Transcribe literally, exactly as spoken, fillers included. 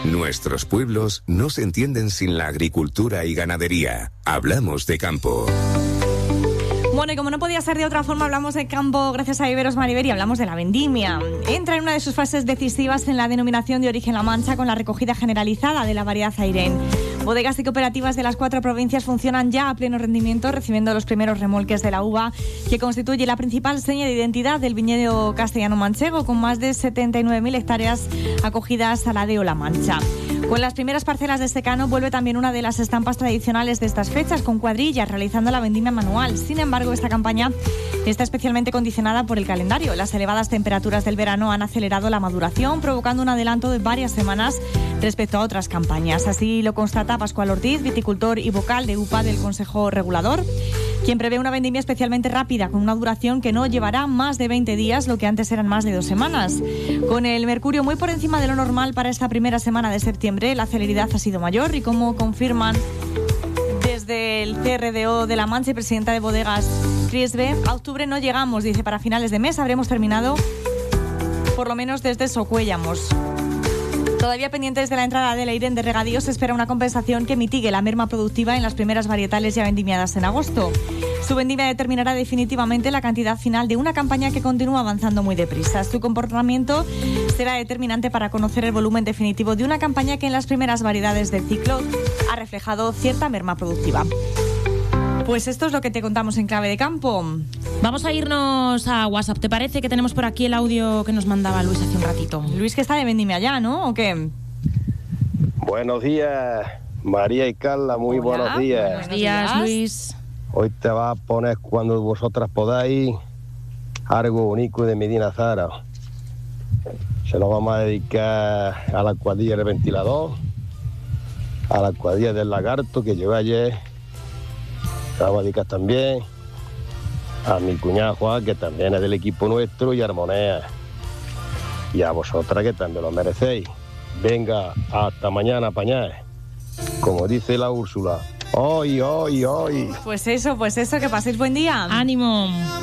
Nuestros pueblos no se entienden sin la agricultura y ganadería. Hablamos de campo. Bueno, y como no podía ser de otra forma, hablamos de campo gracias a Iberos Mariver y hablamos de la vendimia. Entra en una de sus fases decisivas en la denominación de origen La Mancha con la recogida generalizada de la variedad Airén. Bodegas y cooperativas de las cuatro provincias funcionan ya a pleno rendimiento, recibiendo los primeros remolques de la uva, que constituye la principal seña de identidad del viñedo castellano-manchego, con más de setenta y nueve mil hectáreas acogidas a la D E O La Mancha. Con las primeras parcelas de secano vuelve también una de las estampas tradicionales de estas fechas, con cuadrillas realizando la vendimia manual. Sin embargo, esta campaña está especialmente condicionada por el calendario. Las elevadas temperaturas del verano han acelerado la maduración, provocando un adelanto de varias semanas respecto a otras campañas. Así lo constata Pascual Ortiz, viticultor y vocal de U P A del Consejo Regulador, quien prevé una vendimia especialmente rápida, con una duración que no llevará más de veinte días, lo que antes eran más de dos semanas. Con el mercurio muy por encima de lo normal para esta primera semana de septiembre, la celeridad ha sido mayor y, como confirman desde el C R D O de La Mancha y presidenta de Bodegas Criesbe, a octubre no llegamos, dice, para finales de mes habremos terminado por lo menos desde Socuéllamos. Todavía pendientes de la entrada del Airén de regadío, se espera una compensación que mitigue la merma productiva en las primeras varietales ya vendimiadas en agosto. Su vendimia determinará definitivamente la cantidad final de una campaña que continúa avanzando muy deprisa. Su comportamiento será determinante para conocer el volumen definitivo de una campaña que en las primeras variedades del ciclo ha reflejado cierta merma productiva. Pues esto es lo que te contamos en Clave de Campo. Vamos a irnos a WhatsApp. ¿Te parece que tenemos por aquí el audio que nos mandaba Luis hace un ratito? Luis, que está de vendimia ya, ¿no? ¿O qué? Buenos días, María y Carla, muy Hola, buenos días. Buenos días, Luis. Hoy te va a poner, cuando vosotras podáis, algo bonito de Medina Zara. Se lo vamos a dedicar a la cuadrilla del ventilador, a la cuadrilla del lagarto que llevé ayer. Se la voy a dedicar también a mi cuñado Juan, que también es del equipo nuestro, y a Armonea. Y a vosotras, que también lo merecéis. Venga, hasta mañana, pañáis. Como dice la Úrsula. Hoy, hoy, hoy. Pues eso, pues eso, que paséis buen día. ¡Ánimo!